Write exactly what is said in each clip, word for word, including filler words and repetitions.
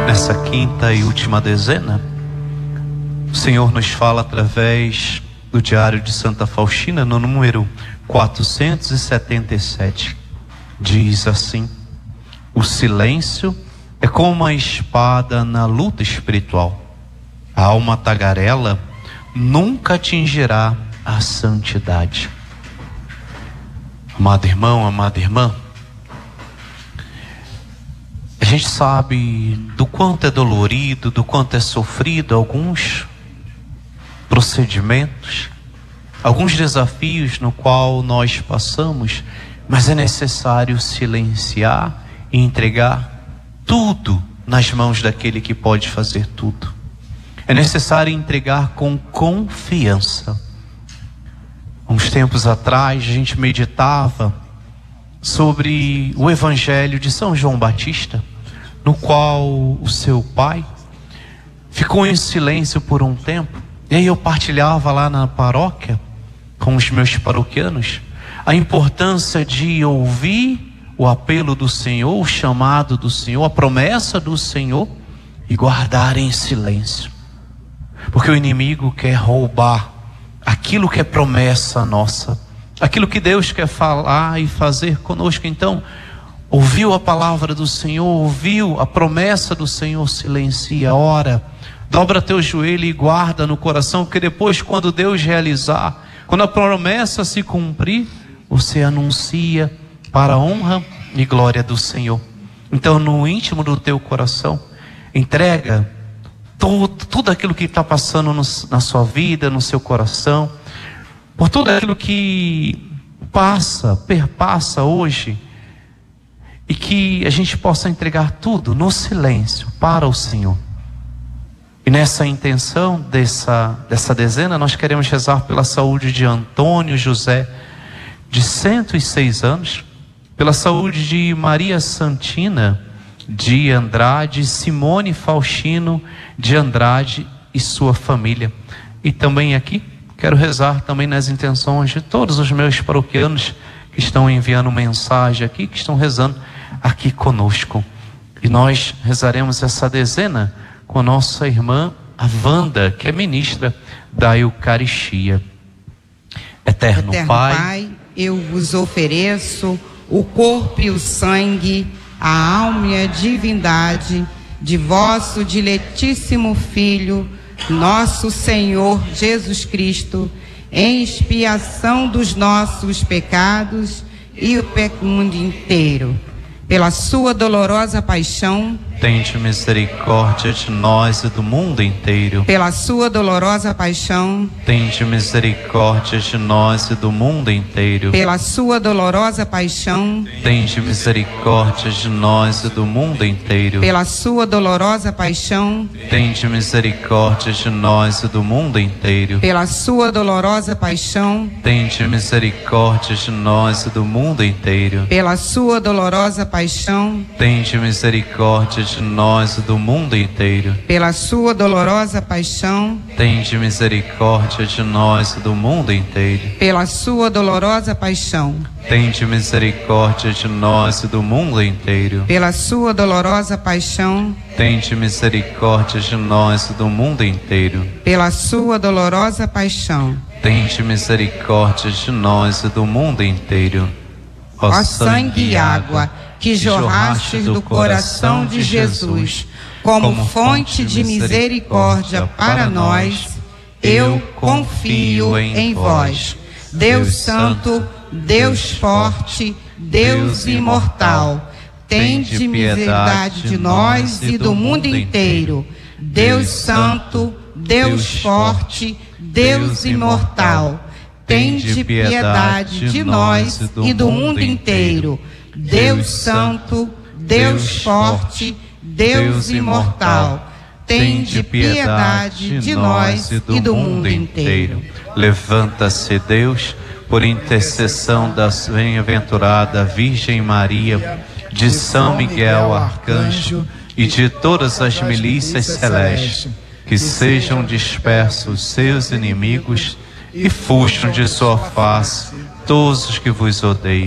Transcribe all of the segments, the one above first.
Nessa quinta e última dezena, o Senhor nos fala através do Diário de Santa Faustina, no número quatrocentos e setenta e sete. Diz assim: o silêncio é como uma espada na luta espiritual. A alma tagarela nunca atingirá a santidade. Amado irmão, amada irmã, a gente sabe do quanto é dolorido, do quanto é sofrido alguns procedimentos, alguns desafios no qual nós passamos, mas é necessário silenciar e entregar tudo nas mãos daquele que pode fazer tudo. É necessário entregar com confiança. Uns tempos atrás a gente meditava sobre o Evangelho de São João Batista, no qual o seu pai ficou em silêncio por um tempo. E aí eu partilhava lá na paróquia com os meus paroquianos a importância de ouvir o apelo do Senhor, o chamado do Senhor, a promessa do Senhor, e guardar em silêncio. Porque o inimigo quer roubar aquilo que é promessa nossa, aquilo que Deus quer falar e fazer conosco. Então, ouviu a palavra do Senhor, ouviu a promessa do Senhor, silencia, ora, dobra teu joelho e guarda no coração, que depois, quando Deus realizar, quando a promessa se cumprir, você anuncia para a honra e glória do Senhor. Então, no íntimo do teu coração, entrega todo, tudo aquilo que está passando no, na sua vida, no seu coração, por tudo aquilo que passa, perpassa hoje, e que a gente possa entregar tudo no silêncio para o Senhor. E nessa intenção dessa, dessa dezena, nós queremos rezar pela saúde de Antônio José, de cento e seis anos, pela saúde de Maria Santina de Andrade, Simone Faustino de Andrade e sua família. E também aqui, quero rezar também nas intenções de todos os meus paroquianos que estão enviando mensagem aqui, que estão rezando aqui conosco. E nós rezaremos essa dezena com a nossa irmã, a Wanda, que é ministra da Eucaristia. Eterno, Eterno Pai, Pai, eu vos ofereço o corpo e o sangue, a alma e a divindade de vosso diletíssimo Filho, nosso Senhor Jesus Cristo, em expiação dos nossos pecados e o mundo inteiro. Pela sua dolorosa paixão, tende misericórdia de nós e do mundo inteiro. Pela sua dolorosa paixão, tende misericórdia de nós e do mundo inteiro. Pela sua dolorosa paixão, tende misericórdia de nós e do mundo inteiro. Pela sua dolorosa paixão, tende misericórdia de nós e do mundo inteiro. Pela sua dolorosa paixão, tende misericórdia de nós e do mundo inteiro. Pela sua dolorosa paixão, tende misericórdia de nós e do mundo inteiro. Pela sua dolorosa paixão, tende misericórdia de nós e do mundo inteiro. Pela sua dolorosa paixão, tende misericórdia de nós e do mundo inteiro. Pela sua dolorosa paixão, tende misericórdia de nós e do mundo inteiro. Pela sua dolorosa paixão, tende misericórdia de nós e do mundo inteiro. Ó sangue e água que jorraste do coração de Jesus, como fonte de misericórdia para nós, eu confio em vós. Deus Santo, Deus Forte, Deus Imortal, tende piedade de nós e do mundo inteiro. Deus Santo, Deus Forte, Deus Imortal, tende piedade de nós e do mundo inteiro. Deus Santo, Deus Forte, Deus Imortal, tende piedade de nós e do mundo inteiro. Levanta-se, Deus, por intercessão da bem-aventurada Virgem Maria, de São Miguel Arcanjo e de todas as milícias celestes, que sejam dispersos seus inimigos e fujam de sua face todos os que vos odeiam.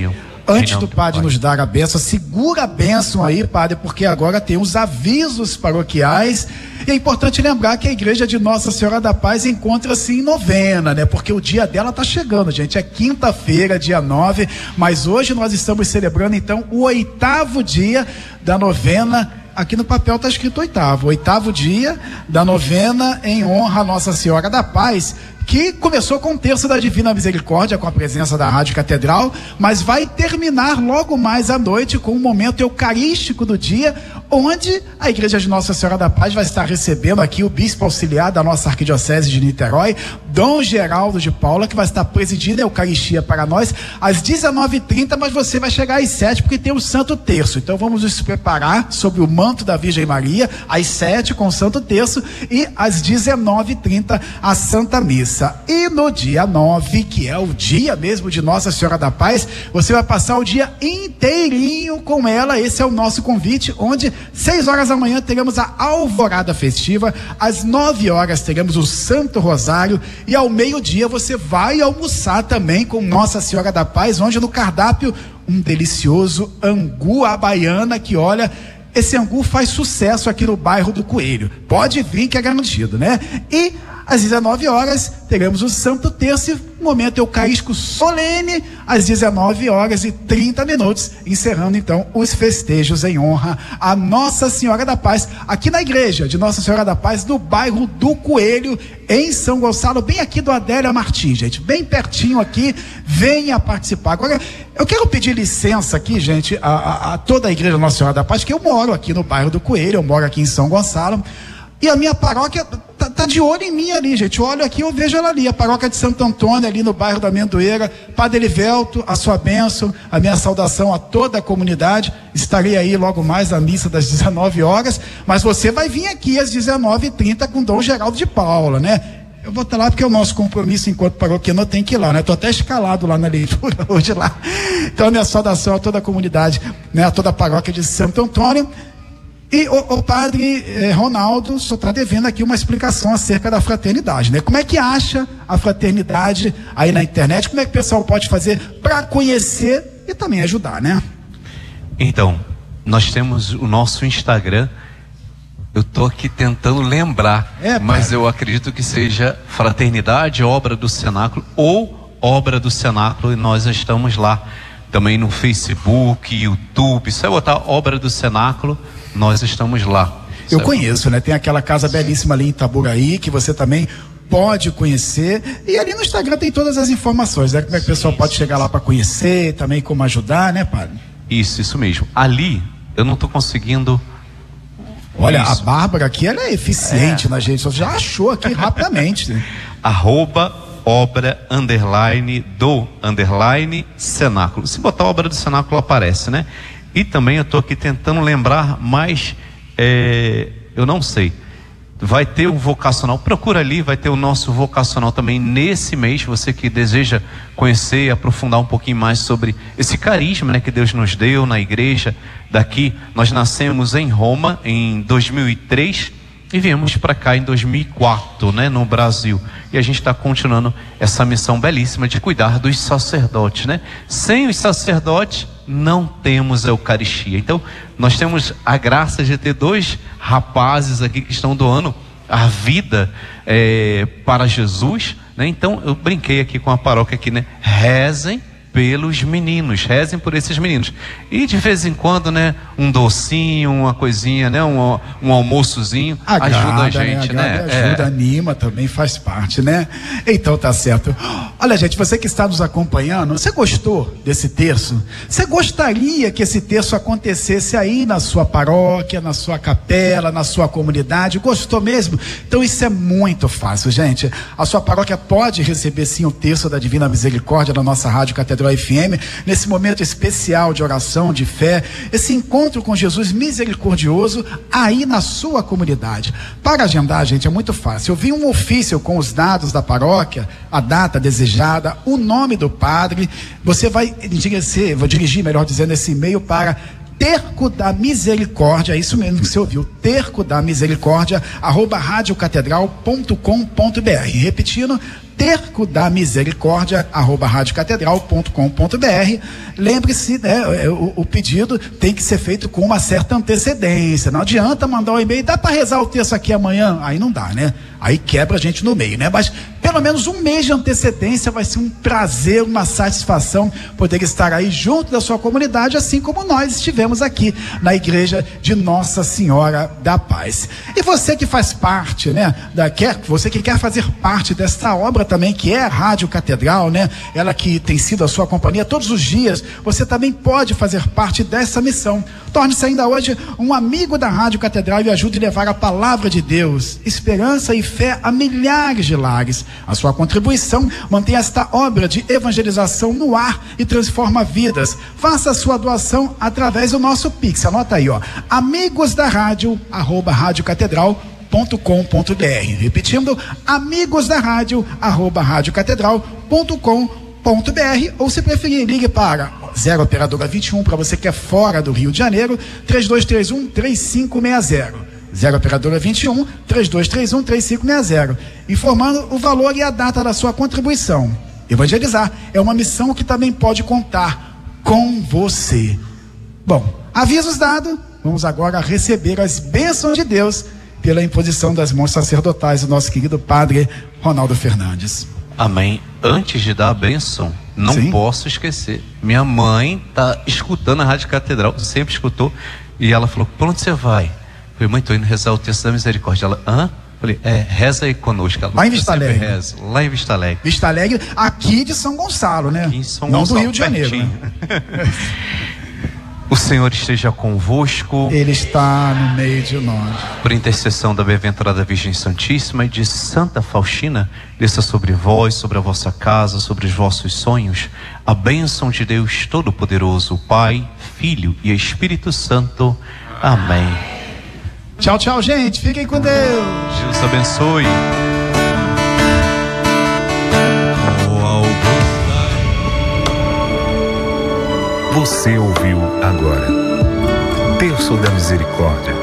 Antes do padre nos dar a bênção, segura a bênção aí, padre, porque agora tem os avisos paroquiais. E é importante lembrar que a igreja de Nossa Senhora da Paz encontra-se em novena, né? Porque o dia dela tá chegando, gente. É quinta-feira, dia nove, mas hoje nós estamos celebrando, então, o oitavo dia da novena. Aqui no papel está escrito oitavo, oitavo dia da novena em honra a Nossa Senhora da Paz, que começou com o terço da Divina Misericórdia, com a presença da Rádio Catedral, mas vai terminar logo mais à noite com um momento eucarístico do dia, onde a Igreja de Nossa Senhora da Paz vai estar recebendo aqui o bispo auxiliar da nossa Arquidiocese de Niterói, Dom Geraldo de Paula, que vai estar presidindo a Eucaristia para nós às dezenove e trinta, mas você vai chegar às sete, porque tem o Santo Terço. Então vamos nos preparar sobre o manto da Virgem Maria, às sete com o Santo Terço, e às dezenove e trinta a Santa Missa. E no dia nove, que é o dia mesmo de Nossa Senhora da Paz, você vai passar o dia inteirinho com ela. Esse é o nosso convite, onde seis horas da manhã teremos a alvorada festiva, às nove horas teremos o Santo Rosário, e ao meio-dia você vai almoçar também com Nossa Senhora da Paz, onde no cardápio um delicioso angu à baiana, que olha, esse angu faz sucesso aqui no bairro do Coelho. Pode vir que é garantido, né? E às dezenove horas teremos o Santo Terço, momento eucarístico solene, às dezenove horas e trinta minutos, encerrando então os festejos em honra a Nossa Senhora da Paz, aqui na igreja de Nossa Senhora da Paz, no bairro do Coelho, em São Gonçalo, bem aqui do Adélia Martins, gente, bem pertinho aqui. Venha participar. Agora, eu quero pedir licença aqui, gente, a, a, a toda a igreja de Nossa Senhora da Paz, que eu moro aqui no bairro do Coelho, eu moro aqui em São Gonçalo, e a minha paróquia tá, tá de olho em mim ali, gente. Eu olho aqui, eu vejo ela ali, a paróquia de Santo Antônio, ali no bairro da Amendoeira. Padre Elivelto, a sua bênção, a minha saudação a toda a comunidade. Estarei aí logo mais na missa das dezenove horas, mas você vai vir aqui às dezenove e trinta com Dom Geraldo de Paula, né? Eu vou estar lá porque é o nosso compromisso enquanto paroquiano, eu tenho que ir lá, né? Estou até escalado lá na leitura hoje lá. Então a minha saudação a toda a comunidade, né? A toda a paróquia de Santo Antônio. E o, o padre eh, Ronaldo só está devendo aqui uma explicação acerca da fraternidade, né? Como é que acha a fraternidade aí na internet? Como é que o pessoal pode fazer para conhecer e também ajudar, né? Então, nós temos o nosso Instagram. Eu estou aqui tentando lembrar, é, mas eu acredito que seja Fraternidade, Obra do Cenáculo ou Obra do Cenáculo, e nós estamos lá. Também no Facebook, YouTube, se eu botar Obra do Cenáculo, nós estamos lá. Eu conheço, né? Tem aquela casa belíssima ali em Itaboraí, que você também pode conhecer. E ali no Instagram tem todas as informações, né? Como é que o pessoal pode chegar lá para conhecer, também como ajudar, né, padre? Isso, isso mesmo. Ali, eu não estou conseguindo... Olha, isso. A Bárbara aqui, ela é eficiente é. na gente, só já achou aqui rapidamente. Arroba obra, underline, do, underline, cenáculo. Se botar obra do cenáculo aparece, né? E também eu estou aqui tentando lembrar, mas é, eu não sei. Vai ter um vocacional, procura ali, vai ter o nosso vocacional também nesse mês. Você que deseja conhecer e aprofundar um pouquinho mais sobre esse carisma, né, que Deus nos deu na igreja daqui. Nós nascemos em Roma em dois mil e três e viemos para cá em dois mil e quatro, né, no Brasil. E a gente está continuando essa missão belíssima de cuidar dos sacerdotes, né? Sem os sacerdotes não temos a Eucaristia. Então nós temos a graça de ter dois rapazes aqui que estão doando a vida é, para Jesus, né? Então eu brinquei aqui com a paróquia aqui, né? Rezem pelos meninos, rezem por esses meninos. E de vez em quando, né, um docinho, uma coisinha, né, um, um almoçozinho, agrada, ajuda a gente, né? Agrada, né? Ajuda, é. anima, também faz parte, né? Então tá certo. Olha, gente, você que está nos acompanhando, você gostou desse terço? Você gostaria que esse terço acontecesse aí na sua paróquia, na sua capela, na sua comunidade? Gostou mesmo? Então isso é muito fácil, gente. A sua paróquia pode receber sim o terço da Divina Misericórdia da nossa Rádio Catedral F M, nesse momento especial de oração, de fé, esse encontro com Jesus misericordioso aí na sua comunidade. Para agendar, gente, é muito fácil. Eu vi um ofício com os dados da paróquia, a data desejada, o nome do padre. Você vai dirigir, vou dirigir, melhor dizendo, esse e-mail para Terco da Misericórdia, é isso mesmo que você ouviu, Terco da Misericórdia, arroba radiocatedral ponto com ponto br. Repetindo, terco da misericórdia, arroba rádio catedral ponto com ponto br. Lembre-se, né, o, o pedido tem que ser feito com uma certa antecedência. Não adianta mandar um e-mail, dá para rezar o texto aqui amanhã? Aí não dá, né? Aí quebra a gente no meio, né? Mas pelo menos um mês de antecedência vai ser um prazer, uma satisfação poder estar aí junto da sua comunidade, assim como nós estivemos aqui na igreja de Nossa Senhora da Paz. E você que faz parte, né? Da, quer, você que quer fazer parte desta obra também, que é a Rádio Catedral, né? Ela que tem sido a sua companhia todos os dias, você também pode fazer parte dessa missão. Torne-se ainda hoje um amigo da Rádio Catedral e ajude a levar a palavra de Deus, esperança e fé a milhares de lares. A sua contribuição mantém esta obra de evangelização no ar e transforma vidas. Faça a sua doação através do nosso Pix. Anota aí, ó, amigos da rádio, arroba rádio catedral ponto com ponto br. Repetindo, amigos da rádio, arroba rádio catedral ponto com ponto br, ou se preferir, ligue para zero operadora vinte e um para você que é fora do Rio de Janeiro, três dois três um, três cinco seis zero. zero operadora vinte e um, três dois três um, três cinco seis zero. Informando o valor e a data da sua contribuição. Evangelizar é uma missão que também pode contar com você. Bom, avisos dados, vamos agora receber as bênçãos de Deus pela imposição das mãos sacerdotais do nosso querido Padre Ronaldo Fernandes. Amém. Antes de dar a bênção, não Sim. posso esquecer. Minha mãe está escutando a Rádio Catedral, sempre escutou, e ela falou: por onde você vai? Eu falei: mãe, estou indo rezar o texto da misericórdia. Ela: hã? Eu falei: é, reza aí conosco. Ela, lá em Vista Alegre. Reza, lá em Vista Alegre. Vista Alegre, aqui de São Gonçalo, né? Aqui em São não Gonçalo, do Rio de Janeiro. Né? O Senhor esteja convosco. Ele está no meio de nós. Por intercessão da bem-aventurada Virgem Santíssima e de Santa Faustina, desça sobre vós, sobre a vossa casa, sobre os vossos sonhos, a bênção de Deus Todo-Poderoso, Pai, Filho e Espírito Santo. Amém. Tchau, tchau, gente. Fiquem com Deus. Deus abençoe. Você ouviu agora Terço da Misericórdia,